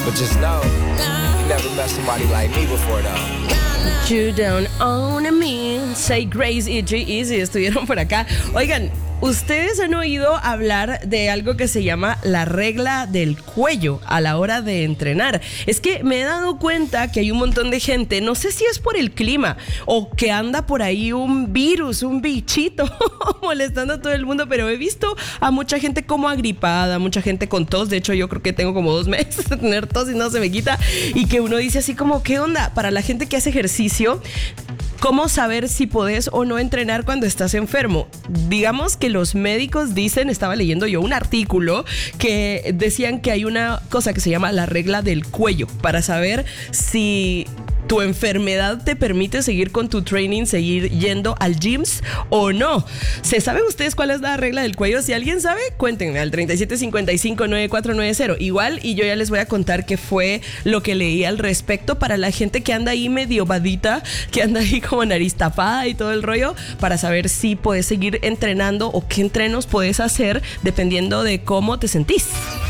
But just know, you never met somebody like me before, though. You don't own me. Say Grace y G-Eazy estuvieron por acá. Oigan, ustedes han oído hablar de algo que se llama la regla del cuello a la hora de entrenar. Es que me he dado cuenta que hay un montón de gente, no sé si es por el clima o que anda por ahí un virus, un bichito molestando a todo el mundo, pero he visto a mucha gente como agripada, mucha gente con tos. De hecho, yo creo que tengo como 2 meses de tener tos y no se me quita. Y que uno dice así como, ¿qué onda? Para la gente que hace ejercicio, ¿cómo saber si podés o no entrenar cuando estás enfermo? Digamos que los médicos dicen, estaba leyendo yo un artículo que decían que hay una cosa que se llama la regla del cuello para saber si tu enfermedad te permite seguir con tu training, seguir yendo al gyms o no. ¿Se saben ustedes cuál es la regla del cuello? Si alguien sabe, cuéntenme al 3755-9490. Igual, y yo ya les voy a contar qué fue lo que leí al respecto para la gente que anda ahí medio vadita, que anda ahí como nariz tapada y todo el rollo, para saber si puedes seguir entrenando o qué entrenos puedes hacer dependiendo de cómo te sentís.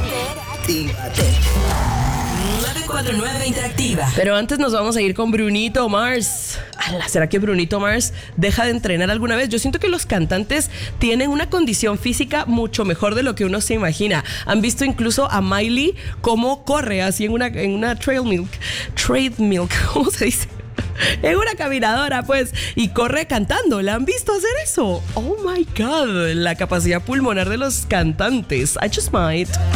949 Interactiva. Pero antes nos vamos a ir con Brunito Mars. Ala, ¿será que Brunito Mars deja de entrenar alguna vez? Yo siento que los cantantes tienen una condición física mucho mejor de lo que uno se imagina. Han visto incluso a Miley cómo corre así en una treadmill, ¿cómo se dice? En una caminadora, pues, y corre cantando. ¿La han visto hacer eso? Oh my God, la capacidad pulmonar de los cantantes. I just might.